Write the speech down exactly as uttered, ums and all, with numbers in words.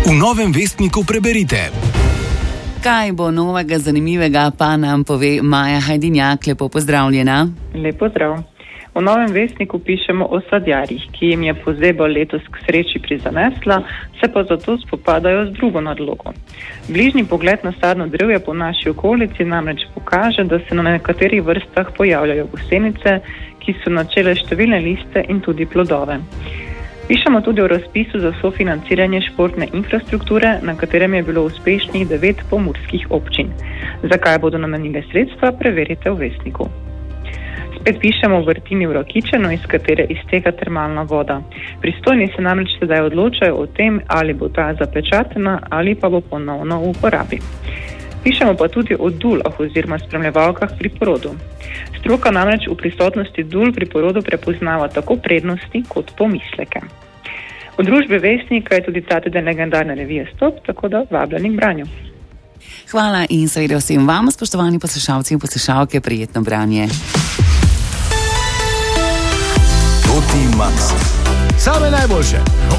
V Novem vestniku preberite. Kaj bo novega zanimivega, pa nam pove Maja Hajdinjak. Lepo pozdravljena. Lepo zdrav. V Novem vestniku pišemo o sadjarjih, ki jim je pozeba letos k sreči prizanesla, se pa zato spopadajo z drugo nadlogo. Bližnji pogled na sadno drevje po naši okolici namreč pokaže, da se na nekaterih vrstah pojavljajo gosenice, ki so načele številne liste in tudi plodove. Pišemo tudi o razpisu za sofinanciranje športne infrastrukture, na katerem je bilo uspešnih devet pomurskih občin. Zakaj bodo namenile sredstva, preverite v vestniku. Spet pišemo o vrtini v Rakičanu, iz katere izteka termalna voda. Pristojni se namreč sedaj odločajo o tem, ali bo ta zapečatena ali pa bo ponovno v uporabi. Pišemo pa tudi o dulah oziroma spremljevalkah pri porodu. Stroka namreč v prisotnosti dul pri porodu prepoznava tako prednosti kot pomisleke. V družbi Vestnika je tudi ta teden legendarna revija Stop, tako da vabljeni k branju. Hvala in seveda vsem vam, spoštovani poslušalci in poslušalke, prijetno branje. Toti Max. Same najboljše.